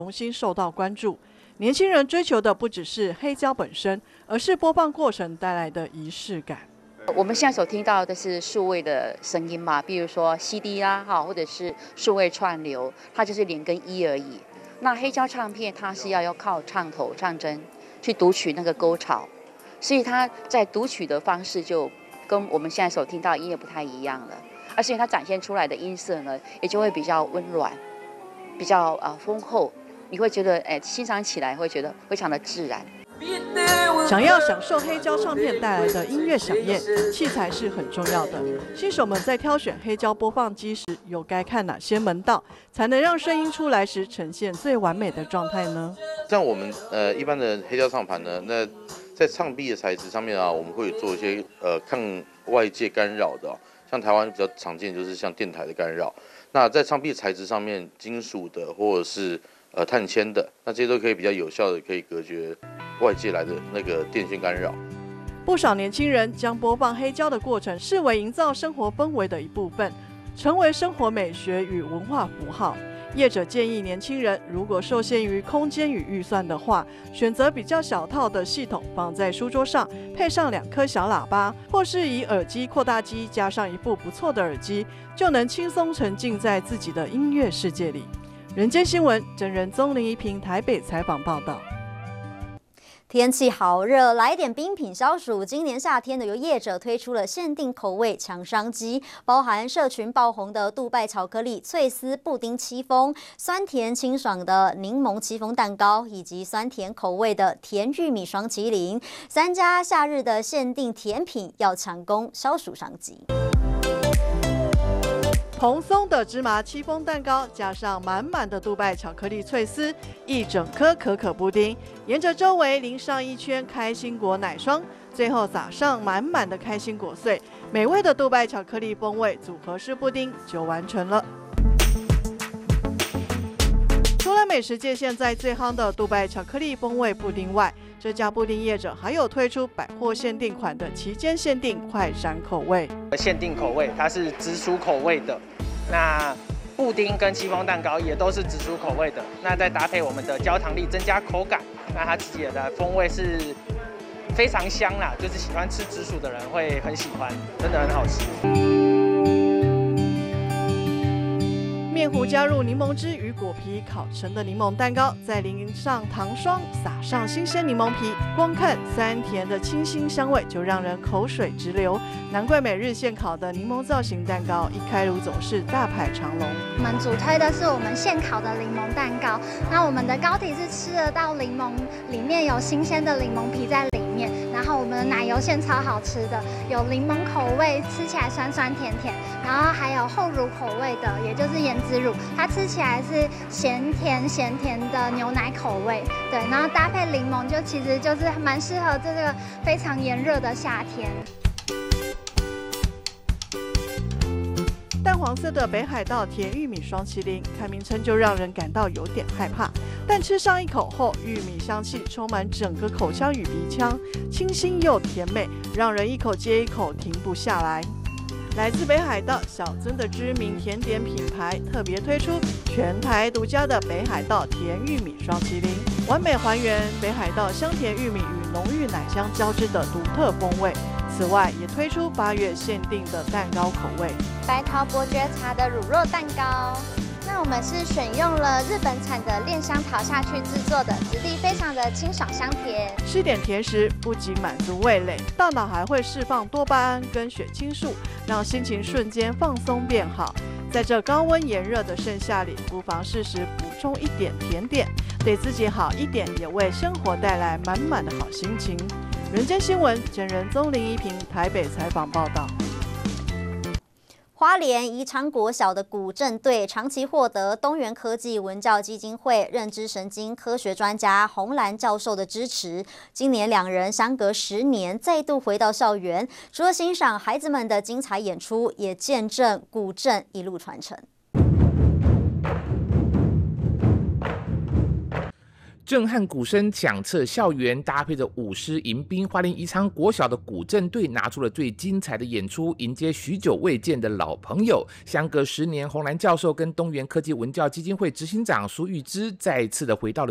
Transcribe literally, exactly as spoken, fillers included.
重新受到关注。年轻人追求的不只是黑胶本身，而是播放过程带来的仪式感。 我们现在所听到的是数位的声音嘛，比如说 C D 啦，哈，或者是数位串流，它就是零跟一而已。那黑胶唱片它是要要靠唱头、唱针去读取那个沟槽，所以它在读取的方式就跟我们现在所听到的音乐不太一样了，而且它展现出来的音色呢，也就会比较温软，比较呃丰厚。你会觉得，哎，欣赏起来会觉得非常的自然。 想要享受黑胶唱片带来的音乐响宴，器材是很重要的。新手们在挑选黑胶播放机时，又该看哪些门道，才能让声音出来时呈现最完美的状态呢？ 像我们呃一般的黑胶唱盘呢，那在唱壁的材质上面啊，我们会做一些呃抗外界干扰的、哦，像台湾比较常见就是像电台的干扰。那在唱壁材质上面，金属的或者是呃碳纤的，那这些都可以比较有效的可以隔绝外界来的那个电讯干扰。 不少年轻人将播放黑胶的过程视为营造生活氛围的一部分，成为生活美学与文化符号。业者建议年轻人如果受限于空间与预算的话，选择比较小套的系统放在书桌上，配上两颗小喇叭，或是以耳机扩大机加上一副不错的耳机，就能轻松沉浸在自己的音乐世界里。人间新闻真人宗林一平台北采访报道。 天气好热，来点冰品消暑。今年夏天的由业者推出了限定口味抢商机，包含社群爆红的杜拜巧克力脆丝布丁戚风、酸甜清爽的柠檬戚风蛋糕，以及酸甜口味的甜玉米双麒麟，三家夏日的限定甜品要抢攻消暑商机。 蓬松的芝麻戚风蛋糕，加上满满的杜拜巧克力脆丝，一整颗可可布丁，沿着周围淋上一圈开心果奶霜，最后撒上满满的开心果碎，美味的杜拜巧克力风味组合式布丁就完成了。除了美食界现在最夯的杜拜巧克力风味布丁外，这家布丁业者还有推出百货限定款的期间限定快闪口味。 限定口味它是紫薯口味的，那布丁跟戚风蛋糕也都是紫薯口味的，那再搭配我们的焦糖粒增加口感，那它自己的风味是非常香啦，就是喜欢吃紫薯的人会很喜欢，真的很好吃。 面糊加入柠檬汁与果皮烤成的柠檬蛋糕，再淋上糖霜，撒上新鲜柠檬皮，光看酸甜的清新香味就让人口水直流。难怪每日现烤的柠檬造型蛋糕一开炉总是大排长龙。 我们主推的是我们现烤的柠檬蛋糕，那我们的糕体是吃得到柠檬，里面有新鲜的柠檬皮在里面，然后我们的奶油馅超好吃的，有柠檬口味，吃起来酸酸甜甜，然后还有厚乳口味的，也就是盐紫乳，它吃起来是咸甜咸甜的牛奶口味，对，然后搭配柠檬，就其实就是蛮适合这个非常炎热的夏天。 淡黄色的北海道甜玉米双麒麟，看名称就让人感到有点害怕，但吃上一口后，玉米香气充满整个口腔与鼻腔，清新又甜美，让人一口接一口停不下来。来自北海道小樽的知名甜点品牌特别推出全台独家的北海道甜玉米双麒麟，完美还原北海道香甜玉米与浓郁奶香交织的独特风味。此外，也推出八月限定的蛋糕口味， 白桃伯爵茶的乳酪蛋糕。那我们是选用了日本产的炼香桃下去制作的，质地非常的清爽香甜。 吃点甜食不仅满足味蕾，大脑还会释放多巴胺跟血清素，让心情瞬间放松变好。在这高温炎热的盛夏里，不妨适时补充一点甜点，对自己好一点，也为生活带来满满的好心情。人间新闻真人宗林一平台北采访报道。 花莲宜昌国小的古镇队长期获得东元科技文教基金会认知神经科学专家洪兰教授的支持，今年两人相隔十年再度回到校园，除了欣赏孩子们的精彩演出，也见证古镇一路传承。 震撼鼓声响彻校园，搭配着舞狮迎宾，花莲宜昌国小的鼓阵队拿出了最精彩的演出，迎接许久未见的老朋友。相隔十年，洪兰教授跟东元科技文教基金会执行长苏玉芝再次的回到了